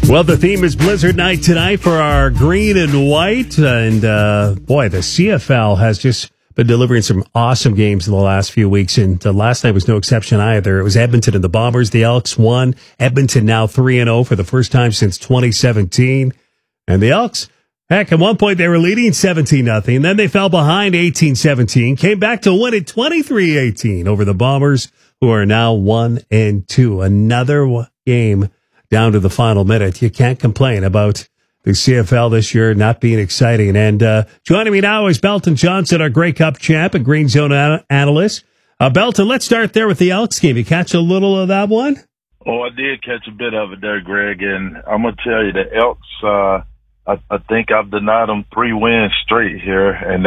Well, the theme is Blizzard Night tonight for our green and white. And, boy, the CFL has just been delivering some awesome games in the last few weeks. And last night was no exception either. It was Edmonton and the Bombers. The Elks won. Edmonton now 3-0 for the first time since 2017. And the Elks, heck, at one point they were leading 17-0. Then they fell behind 18-17. Came back to win it 23-18 over the Bombers, who are now 1-2. Another game down to the final minute. You can't complain about the CFL this year not being exciting. And joining me now is Belton Johnson, our Grey Cup champ and Green Zone analyst. Belton, let's start there with the Elks game. You catch a little of that one? Oh, I did catch a bit of it there, Greg. And I'm going to tell you, the Elks, I think I've denied them 3 wins straight here, and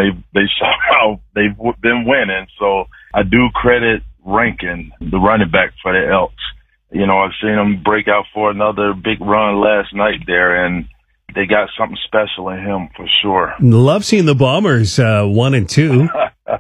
they've been winning. So I do credit Rankin, the running back for the Elks. You know, I've seen them break out for another big run last night there, and they got something special in him for sure. Love seeing the Bombers 1-2.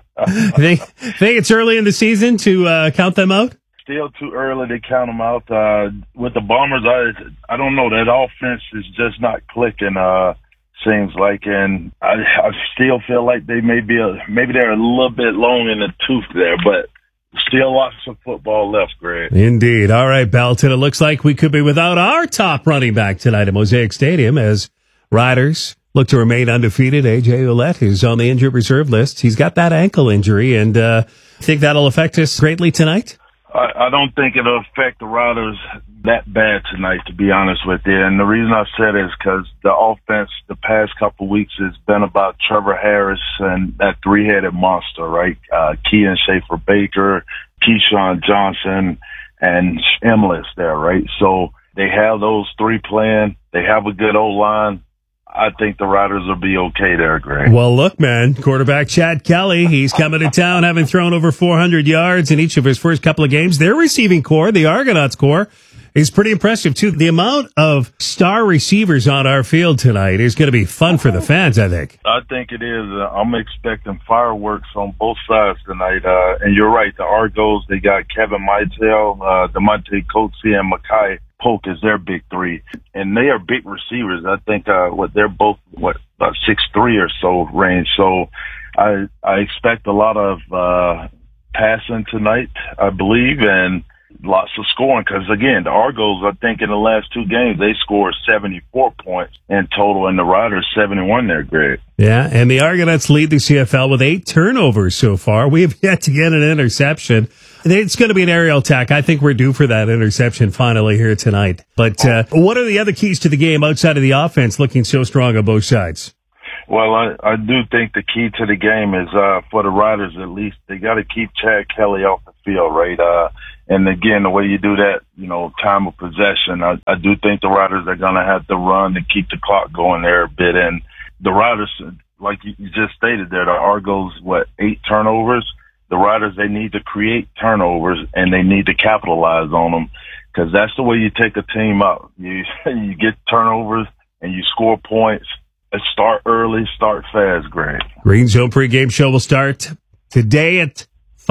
think it's early in the season to count them out? Still too early to count them out. With the Bombers, I don't know. That offense is just not clicking. Seems like, and I still feel like they maybe they're a little bit long in the tooth there, but still lots of football left, Greg. Indeed. All right, Belton, it looks like we could be without our top running back tonight at Mosaic Stadium as Riders look to remain undefeated. A.J. Ouellette is on the injured reserve list. He's got that ankle injury, and think that'll affect us greatly tonight? I don't think it'll affect the Riders that bad tonight, to be honest with you. And the reason I said it is because the offense the past couple of weeks has been about Trevor Harris and that 3-headed monster, right? Kean Schaefer-Baker, Keyshawn Johnson, and Emlis there, right? So they have those 3 playing. They have a good O-line. I think the Riders will be okay there, Greg. Well, look, man, quarterback Chad Kelly, he's coming to town having thrown over 400 yards in each of his first couple of games. Their receiving core, the Argonauts core, is pretty impressive, too. The amount of star receivers on our field tonight is going to be fun for the fans, I think. I think it is. I'm expecting fireworks on both sides tonight. And you're right, the Argos, they got Kevin Meitel, DeMonte Coatsy, and Makai Polk is their big 3. And they are big receivers. I think they're both, about 6'3" or so range. So I expect a lot of passing tonight, I believe, and lots of scoring, because, again, the Argos, I think in the last 2 games, they scored 74 points in total, and the Riders 71 there, Greg. Yeah, and the Argonauts lead the CFL with 8 turnovers so far. We have yet to get an interception. It's going to be an aerial attack. I think we're due for that interception finally here tonight. But what are the other keys to the game outside of the offense looking so strong on both sides? Well, I do think the key to the game is, for the Riders at least, they got to keep Chad Kelly off the field, right? And again, the way you do that, time of possession, I do think the Riders are going to have to run to keep the clock going there a bit. And the Riders, like you just stated there, the Argos, 8 turnovers? The Riders, they need to create turnovers, and they need to capitalize on them, because that's the way you take a team out. You get turnovers, and you score points. Start early, start fast, Greg. Green Zone pregame show will start today at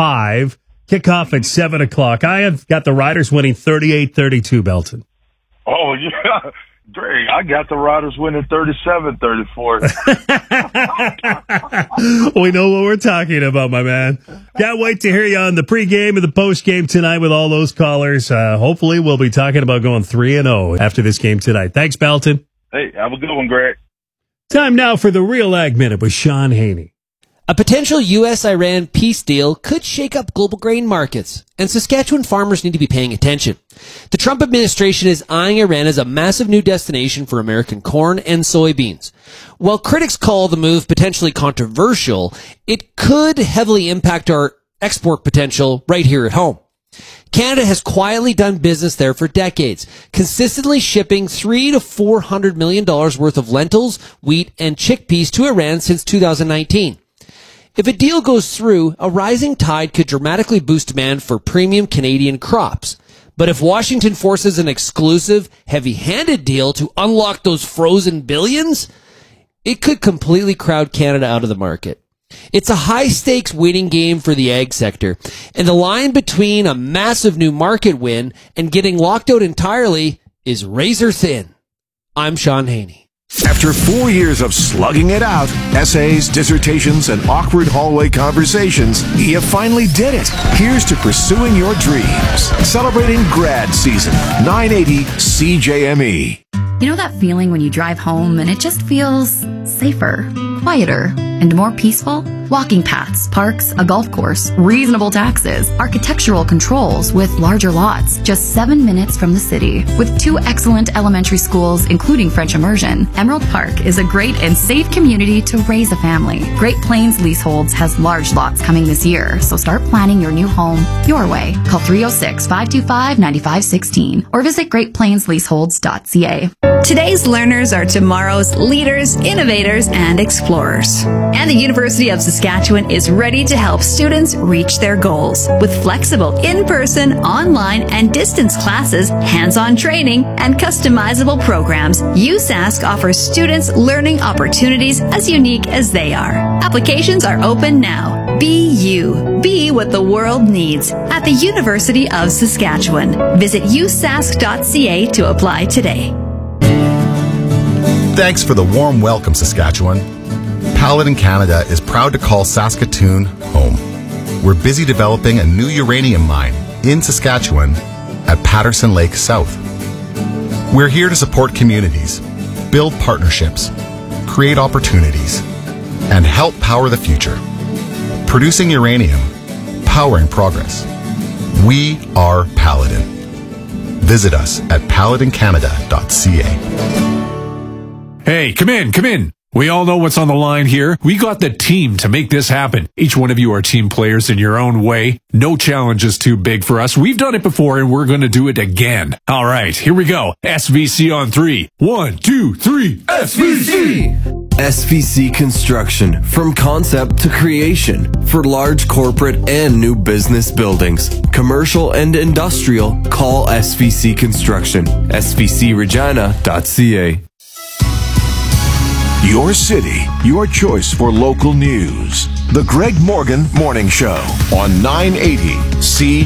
5, kickoff at 7 o'clock. I have got the Riders winning 38-32, Belton. Oh, yeah. Greg, I got the Riders winning 37-34. We know what we're talking about, my man. Can't wait to hear you on the pregame and the postgame tonight with all those callers. Hopefully we'll be talking about going 3-0 after this game tonight. Thanks, Belton. Hey, have a good one, Greg. Time now for the Real Ag Minute with Sean Haney. A potential U.S.-Iran peace deal could shake up global grain markets, and Saskatchewan farmers need to be paying attention. The Trump administration is eyeing Iran as a massive new destination for American corn and soybeans. While critics call the move potentially controversial, it could heavily impact our export potential right here at home. Canada has quietly done business there for decades, consistently shipping $300 to $400 million worth of lentils, wheat, and chickpeas to Iran since 2019. If a deal goes through, a rising tide could dramatically boost demand for premium Canadian crops. But if Washington forces an exclusive, heavy-handed deal to unlock those frozen billions, it could completely crowd Canada out of the market. It's a high-stakes winning game for the ag sector, and the line between a massive new market win and getting locked out entirely is razor thin. I'm Sean Haney. After 4 years of slugging it out, essays, dissertations, and awkward hallway conversations, you finally did it. Here's to pursuing your dreams. Celebrating grad season. 980 CJME. You know that feeling when you drive home and it just feels safer, quieter, and more peaceful? Walking paths, parks, a golf course, reasonable taxes, architectural controls with larger lots, just 7 minutes from the city. With 2 excellent elementary schools, including French immersion, Emerald Park is a great and safe community to raise a family. Great Plains Leaseholds has large lots coming this year, so start planning your new home your way. Call 306-525-9516 or visit greatplainsleaseholds.ca. Today's learners are tomorrow's leaders, innovators, and explorers. And the University of Saskatchewan is ready to help students reach their goals. With flexible in-person, online, and distance classes, hands-on training, and customizable programs, USask offers students learning opportunities as unique as they are. Applications are open now. Be you. Be what the world needs at the University of Saskatchewan. Visit usask.ca to apply today. Thanks for the warm welcome, Saskatchewan. Paladin Canada is proud to call Saskatoon home. We're busy developing a new uranium mine in Saskatchewan at Patterson Lake South. We're here to support communities, build partnerships, create opportunities, and help power the future. Producing uranium, powering progress. We are Paladin. Visit us at paladincanada.ca. Hey, come in. We all know what's on the line here. We got the team to make this happen. Each one of you are team players in your own way. No challenge is too big for us. We've done it before and we're going to do it again. All right, here we go. SVC on 3. 1, 2, 3. SVC! SVC Construction. From concept to creation. For large corporate and new business buildings. Commercial and industrial. Call SVC Construction. svcregina.ca. Your city, your choice for local news. The Greg Morgan Morning Show on 980 CJME.